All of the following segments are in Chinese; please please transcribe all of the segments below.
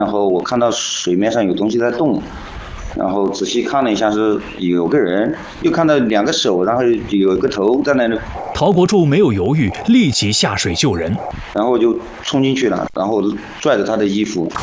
然后我看到水面上有东西在动，然后仔细看了一下是有个人，又看到2个手，然后有一个头在那里。 陶国柱没有犹豫，立即下水救人， 然后就冲进去了，然后拽着他的衣服。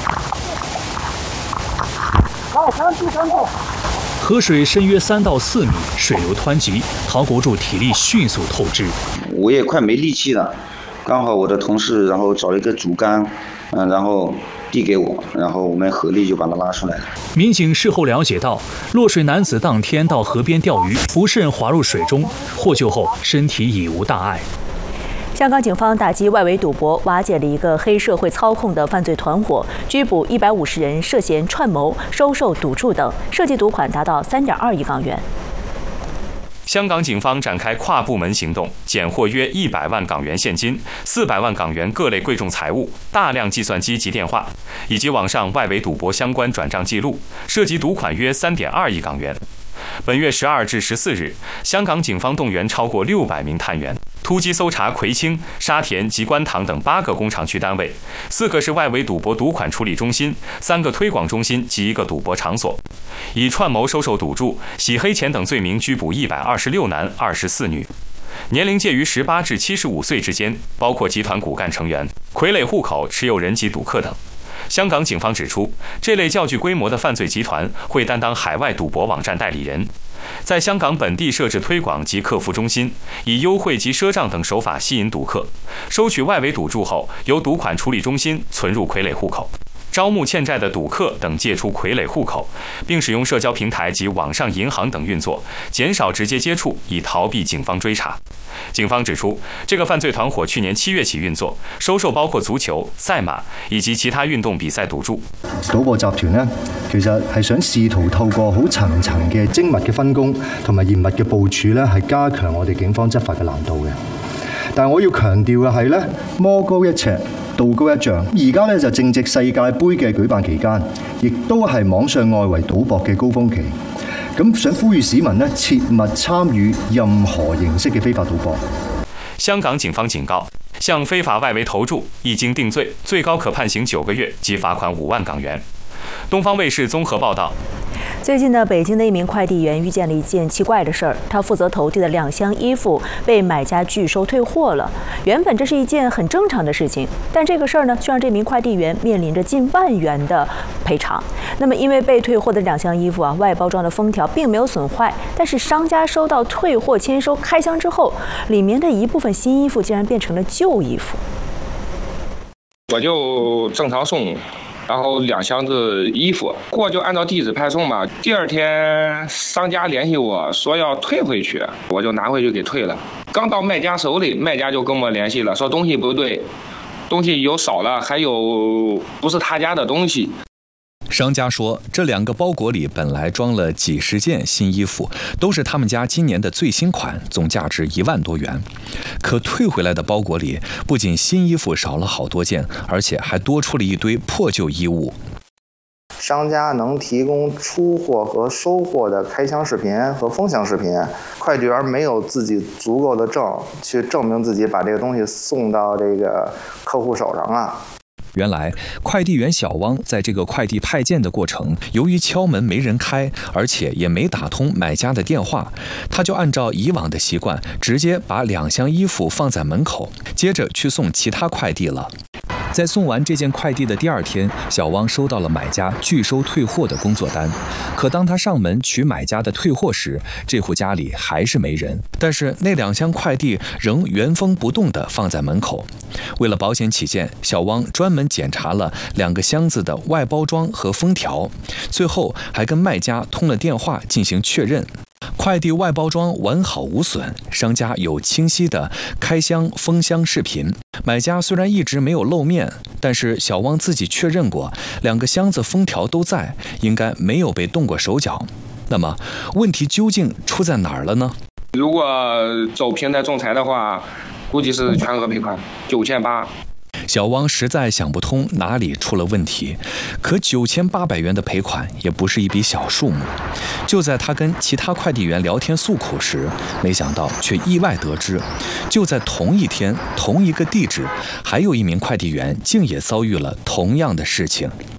河水深约3到4米，水流湍急，陶国柱体力迅速透支。 我也快没力气了，刚好我的同事然后找了一个竹竿，然后递给我，然后我们合力就把他拉出来了。 民警事后了解到，落水男子当天到河边钓鱼，不慎滑入水中，获救后身体已无大碍。 香港警方打击外围赌博，瓦解了一个黑社会操控的犯罪团伙，拘捕150人，涉嫌串谋、收受赌注等，涉及赌款达到3.2亿港元。 香港警方展开跨部门行动，检获约100万港元现金、400万港元各类贵重财物、大量计算机及电话，以及网上外围赌博相关转账记录，涉及赌款约3.2亿港元。本月12至14日，香港警方动员超过600名探员，突击搜查葵青、沙田及观塘等8个工厂区单位，4个是外围赌博赌款处理中心，3个推广中心及1个赌博场所，以串谋收受赌注、洗黑钱等罪名拘捕126男24女，年龄介于18至75岁之间，包括集团骨干成员、傀儡户口持有人及赌客等。香港警方指出，这类较具规模的犯罪集团会担当海外赌博网站代理人，在香港本地设置推广及客服中心，以优惠及赊账等手法吸引赌客，收取外围赌注后，由赌款处理中心存入傀儡户口，招募欠债的赌客等借出傀儡户口，并使用社交平台及网上银行等运作，减少直接接触，以逃避警方追查。警方指出，这个犯罪团伙去年7月起運作，收受包括足球、賽馬以及其他運動比賽賭注。 賭博集團呢，其實係想試圖透過好層層嘅精密嘅分工同埋嚴密嘅部署呢，係加強我哋警方執法嘅難度嘅。但係我要強調嘅係呢，魔高一尺，道高一丈。而家呢就正值世界盃嘅舉辦期間，亦都係網上外圍賭博嘅高峰期。咁想呼籲市民呢，切勿參與任何形式嘅非法賭博。 香港警方警告，向非法外圍投注，一經定罪，最高可判刑9個月及罰款5萬港元。東方衛視綜合報道。 最近呢，北京的一名快递员遇见了一件奇怪的事儿，他负责投递的2箱衣服被买家拒收退货了。原本这是一件很正常的事情，但这个事儿呢，却让这名快递员面临着近万元的赔偿。那么，因为被退货的2箱衣服啊，外包装的封条并没有损坏，但是商家收到退货签收开箱之后，里面的一部分新衣服竟然变成了旧衣服。 我就正常送。然后2箱子衣服，货就按照地址派送嘛。第2天商家联系我说要退回去，我就拿回去给退了。刚到卖家手里，卖家就跟我联系了，说东西不对，东西有少了，还有不是他家的东西。 商家说，这2个包裹里本来装了几十件新衣服，都是他们家今年的最新款，总价值1万多元。可退回来的包裹里，不仅新衣服少了好多件，而且还多出了一堆破旧衣物。 商家能提供出货和收货的开箱视频和封箱视频，快递员没有自己足够的去证明自己把这个东西送到这个客户手上了。 原来，快递员小汪在这个快递派件的过程，由于敲门没人开，而且也没打通买家的电话，他就按照以往的习惯，直接把2箱衣服放在门口，接着去送其他快递了。在送完这件快递的第2天，小汪收到了买家拒收退货的工作单。可当他上门取买家的退货时，这户家里还是没人，但是那2箱快递仍原封不动地放在门口。为了保险起见，小汪专门检查了2个箱子的外包装和封条，最后还跟卖家通了电话进行确认。快递外包装完好无损，商家有清晰的开箱封箱视频。买家虽然一直没有露面，但是小汪自己确认过，2个箱子封条都在，应该没有被动过手脚。那么问题究竟出在哪儿了呢？ 如果走平台仲裁的话，估计是全额赔款9800。 小汪实在想不通哪里出了问题，可9800元的赔款也不是一笔小数目。就在他跟其他快递员聊天诉苦时，没想到却意外得知，就在同一天、同一个地址，还有一名快递员竟也遭遇了同样的事情。